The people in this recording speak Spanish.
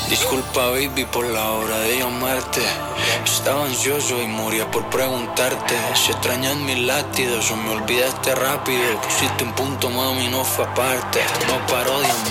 Disculpa, baby, por la hora de llamarte. Estaba ansioso y moría por preguntarte si extrañas mis latidos o me olvidaste rápido. Pusiste un punto, mami, no fue aparte. No paro de